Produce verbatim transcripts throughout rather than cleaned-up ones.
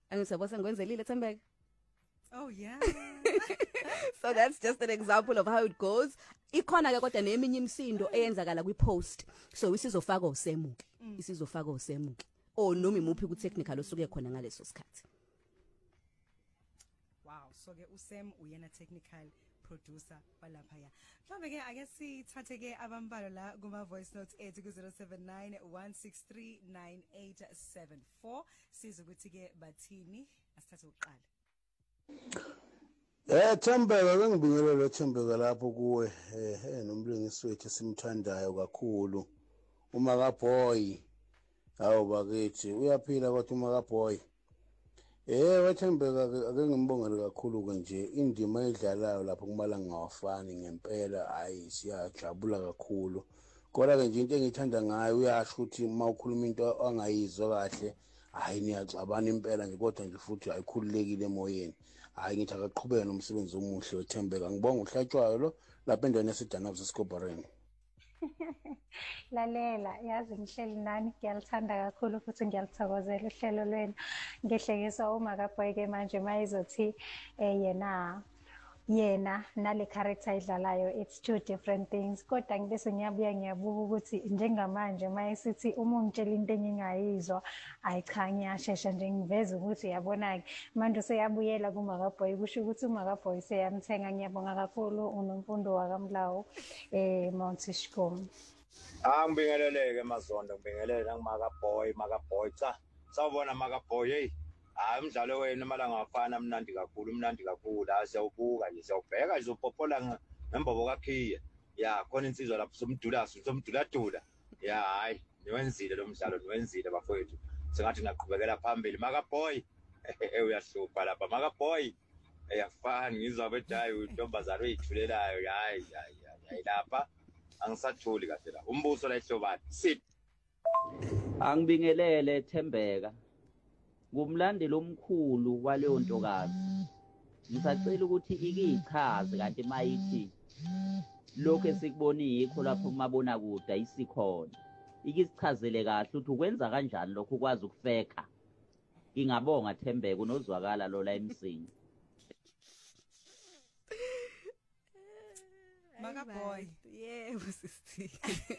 Angisebo sengwenzelile Thembeka. Oh yeah. So that's just an example of how it goes. Ikhona ke kodwa neminye imisindo eyenzakala kwi-post. So isizofaka usemuke. Isizofaka usemuke. O noma imuphi ku technical osuke khona ngaleso sikhathi. Wow, so ke uSam uyena technical producer balapha ya. Mhlawumbe ke ake sithathe ke abambalo la kuma voice notes ethu ku zero seven nine one six three nine eight seven four sizokuthi ke bathini asithathe uqala. Eh Thembeka ke ngibingelele Thembeka lapho kuwe eh nomlungisi wethu simthandayo kakhulu uma ka boy hawo bakithi uyaphila kodwa uma ka boy eh wathembeka ake ngimbongele kakhulu ke nje indima edlalayo lapho kumala ngawafani ngempela hayi siyajabula kakhulu kodwa ke nje into engithanda ngayo uyasho ukuthi uma ukhuluma into angayizwa kahle hayi niyaxabana impela nje kodwa nje futhi ayikhululekile emoyeni hayi ngithi akaqhubeke nomsebenzi omuhle weThembeka ngibonga uhlatshwayo lo lapha endaweni yaseDanabs eSkoboreni. Lalela yazi ngihleli nani ngiyalithanda kakhulu futhi ngiyalithokozela uhlelo lwenu ngehlekisa uma kaBoy ke manje mayizothi yena yena nale character idlalayo it's two different things kodwa ngibese ngiyabuya ngiyabuka ukuthi njengamanje mayisithi uma ungitshela into engingayizwa ayicha ngiyashesha nje ngiveza ukuthi yabona ke manje useyabuyela kuma kaBoy kusho ukuthi uma kaBoy seyamthenga ngiyabonga kakhulu unomfundo wakamlawo eh Mount Shikomu. Angibingeleleke Mazondo ngibingelele ngimaka Boy maka Boy cha sawubona maka Boy hey hayi umdlalo wena malanga afana mnandi kakhulu mnandi kakhulu asiyawubuka nje siyawubheka nje upopola ngembobo kakhiya ya khona insizwa lapho somdulasi somduladula ya hayi niwenzile lo mdlalo niwenzile bafowethu sengathi ngaqhubekela phambili maka Boy uyahlupha lapha maka Boy eyafana ngizwa bethi hayi untombazana oyithulelayo hayi hayi lapha angisathuli kahle la umbuso la ehlobani sit angibingelele Thembeka ngumlandeli omkhulu waleyo ntokazi ngisacela ukuthi ikichaze kanti mayithi lokho esikubona yikho lapho kumabona kude ayisikhona ikisichazele kahle ukuthi ukwenza kanjani lokho ukwazi ukufeka ingabonga Thembeka unozwakala lo la emsini. Maka Boy yebo sithi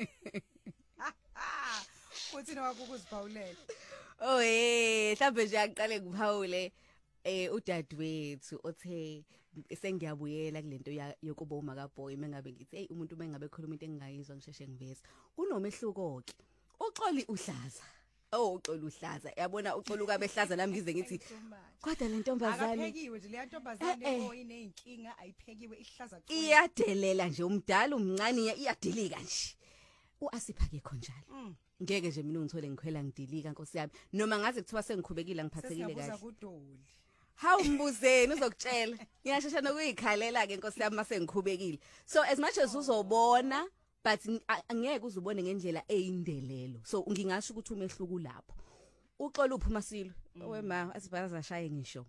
uthi nawakho ukuzibhawulela. Oh eh mhlawumbe nje aqale ngiphawule eh udadewethu othe sengiyabuyela kulento yokuba uma kaBoy mengabe ngithi hey umuntu mengabe khuluma into engingayizwa ngisheshe ngiveza unomehluko ke uxoli uhlaza oh uxoli uhlaza yabona uxoli ukabe ehlaza nami ngize ngithi kodwa le ntombazane akaphekiwe nje le ntombazane oyinenkinga ayiphekiwe ihlaza qhwa iyadelela nje umdala umncane iyadilika nje uasiphake khonjalo ngeke nje mina ngithole ngikhwela ngidilika Nkosi yami noma ngaze kuthiwa sengikhubekile ngiphathekile kahle kudoli hawu mbuzeni uzokutshela ngiyashesha nokuyikhalela ke Nkosi yami mase ngikhubekile so as much as uzobona but angeke uzubone ngendlela eyindelelo so ngingasho ukuthi umehluko lapho uxolo uphuma silo wema asibhaza shaye ngisho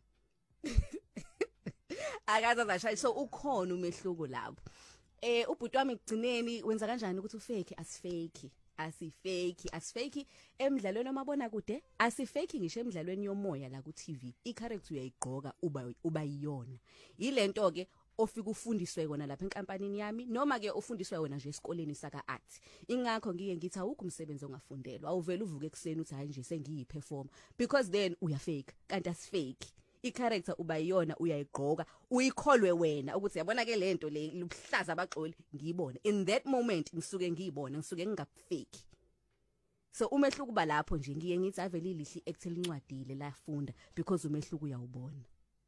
akaza zashaye so ukhona umehluko lapho eh ubhuti wami igcineni wenza kanjani ukuthi ufake asifake asifake asifake emidlalweni omabona kude asifake ngisho emidlalweni yomoya la ku T V i-character uyayigqoka uba uba yiyona yilento ke ofika ufundiswe kona lapha enkampanini yami noma ke ufundiswe wena nje esikoleni saka art ingakho ngike ngithi awukho umsebenzi ongafundelwa awuvela uvuke ekseni uthi hayi nje sengiyiperform because then uyafake kanti asifake i-character uba yiyona uyayigqoka uyikholwe wena ukuthi yabona ke lento le luhlaza abaxoli ngiyibone in that moment ngisuke ngiyibona ngisuke ngingafake so umehluko kuba lapho nje ngiye ngithi avele ilihle acting incwadile la funda because umehluko uyawubona.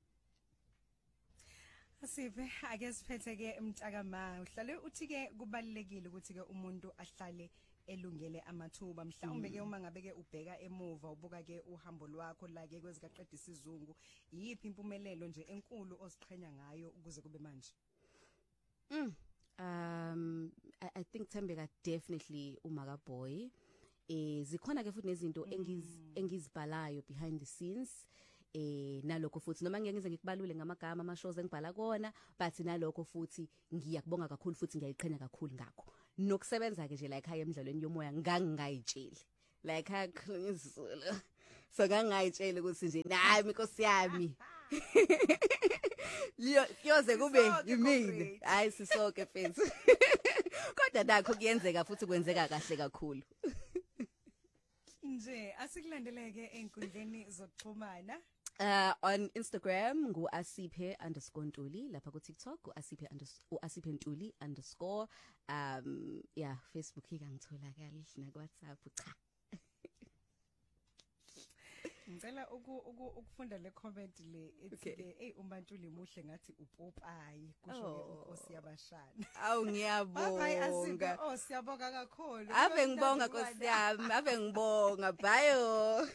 Asibe ake siphethe ke Mtakama uhlale uthi ke kubalekile ukuthi ke umuntu ahlale elungele amathuba mhlawumbe ke uma ngabe ke ubheka emuva ubuka ke uhambo lwakho la ke kwezikaqedisa isizungu yipi impumelelo nje enkulu osiqhenya ngayo ukuze kube manje. Mm um I, I think Thembeka definitely umaka Boy eh zikhona ke futhi nezinto engiz engizibhalayo behind the scenes eh nalokho futhi noma ngeke ngize ngikubalule ngamagama ama shows engibhala kona but nalokho futhi ngiyakubonga kakhulu futhi ngiyayiqhenya kakhulu ngakho nokusebenza ke nje la ekhaya emidlalweni yomoya ngangingayitsheli la ekhaya khulunywa isiZulu so ngangayitshela ukuthi nje nami inkosi yami Liyo yoze kube yimini hayi sisoke mfethu kodwa nakho kuyenzeka futhi kwenzeka kahle kakhulu nje asikulandeleke einkundleni zokuxhumana Uh, on Instagram ngu asiphe underscore ntuli lapha ku TikTok u asiphe underscore asiphe ntuli underscore um yeah Facebook ikangitholakala na ku WhatsApp cha ngicela uku ukufunda le comment le ethi ke hey uMantuli muhle ngathi uPopayi kusho ke inkosi yabashana awu ngiyabonga oh siyabonga kakhulu ave ngibonga nkosi yami ave ngibonga bayo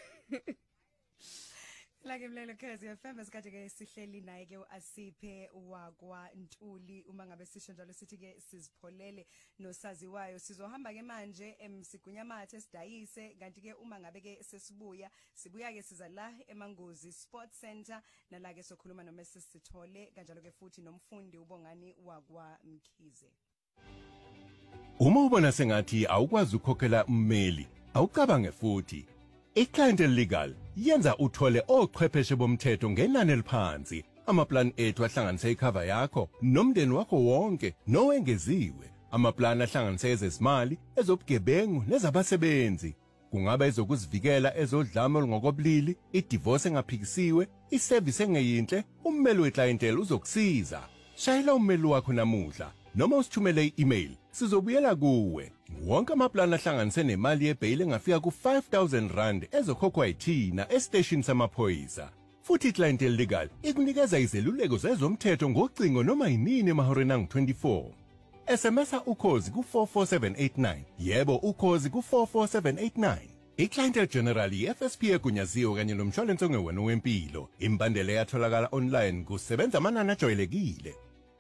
Lake mlelo Khazi F M esikade ke sihleli naye ke uAsiphe wakwa Ntuli uma ngabe sisho njalo sithi ke sizipholele nosaziwayo sizohamba ke manje emsigunyamathe sidayise kanti ke uma ngabe ke sesibuya sibuya ke siza la eMangozi Sports Center nala ke sokhuluma noMrs Sithole kanjalo ke futhi nomfundi ubongani wakwa Mkhize Uma ubona sengathi awukwazi ukukhokhela ummeli awucabange futhi iClient Legal yenza uthole ochwepheshe bomthetho ngenani eliphansi amaplan ethu ahlanganisa icover yakho nomndeni wakho wonke nowengeziwe amaplan ahlanganisa ezezimali ezobugebengu nezabasebenzi kungaba ezokuzivikela ezodlame ngokobulili idivorce engaphikisiwe iservice engeyinhle ummeli weclientele uzokusiza shayela ummeli wakho namuhla noma usithumele i-email sizobuyela kuwe wonke amaplan ahlanganise nemali yebail engafika ku five thousand rand ezokhokhwa yithina estation samaphoyisa futhi iClient Legal ikunikeza izeluleko zezomthetho ngocingo noma yinini emahoreni angu twenty-four S M S ukhozi ku four four seven eight nine yebo ukhozi ku four four seven eight nine iClient General F S P egunyaziwe kanye nomshwalense ongewena wempilo imbandela yatholakala online kusebenza amanani ajwayelekile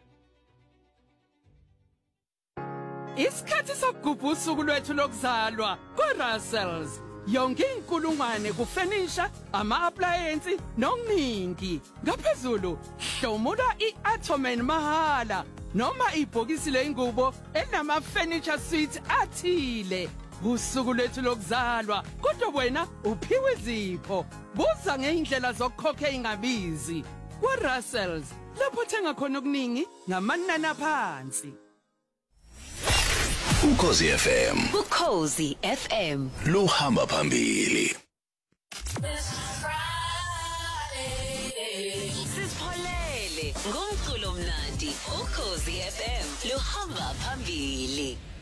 Isikhathi sokugubha usuku lwethu lokuzalwa kwaRussells yonke inkulungwane kufurniture ama-appliance nokuningi ngaphezulu hlomula i-Atomen mahala noma ibhokisi lengubo elinama-furniture suite athile usuku lwethu lokuzalwa kodwa wena uphiwe izipho buza ngeindlela zokukhokha engabizi kwaRussells lapho thenga khona okuningi ngamanani aphansi Ukhozi F M Ukhozi F M luhamba phambili Sipholele ngomculo mnandi Ukhozi F M luhamba phambili